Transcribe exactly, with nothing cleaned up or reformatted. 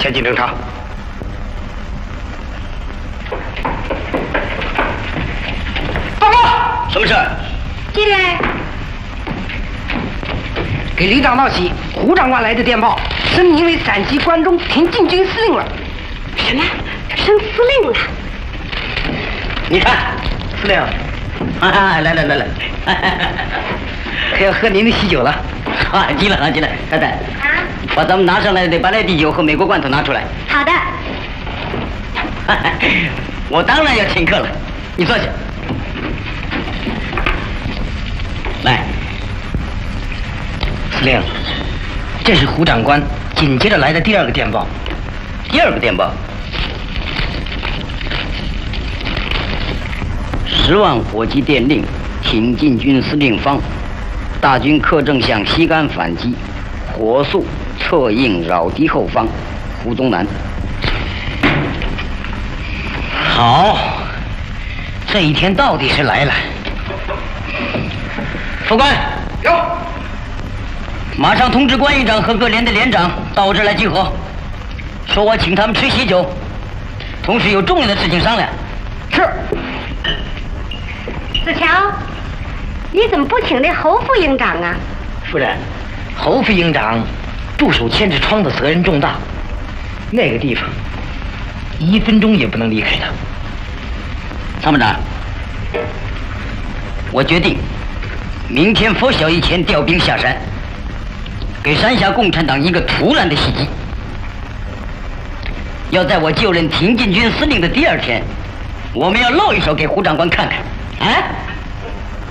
前进侦查。报告，什么事？ 进来。 给旅长报喜，胡长官来的电报，升您为陕西关中挺进军司令了。 什么？升司令了？ 你看，司令， 啊，来来来来， 可要喝您的喜酒了。 啊，进来了进来，太太。 啊。 把咱们拿上来的白兰地酒和美国罐头拿出来。 好的。 我当然要请客了，你坐下。来， 司令，这是胡长官紧接着来的第二个电报。 第二个电报，十万火急电令，挺进军司令方，大军克正向西干反击，火速策应扰敌后方，胡宗南。 好，这一天到底是来了。副官， 有。 马上通知关营长和各连的连长到我这儿来集合，说我请他们吃喜酒，同时有重要的事情商量。 是。 子乔，你怎么不请那侯副营长啊？ 夫人，侯副营长驻守千纸窗的责任重大，那个地方一分钟也不能离开他。 参谋长，我决定明天拂晓以前调兵下山，给山下共产党一个突然的袭击。要在我就任挺进军司令的第二天，我们要露一手给胡长官看看。啊！